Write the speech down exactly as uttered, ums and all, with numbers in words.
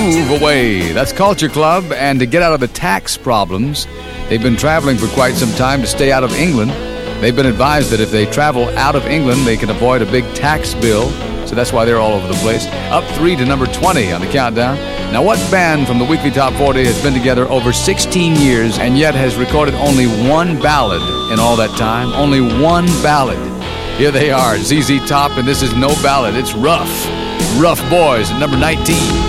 Move Away. That's Culture Club. And to get out of the tax problems, they've been traveling for quite some time to stay out of England. They've been advised that if they travel out of England, they can avoid a big tax bill. So that's why they're all over the place. Up three to number twenty on the countdown. Now, what band from the Weekly Top forty has been together over sixteen years and yet has recorded only one ballad in all that time? Only one ballad. Here they are, Z Z Top, and this is no ballad. It's Rough. Rough Boys at number nineteen.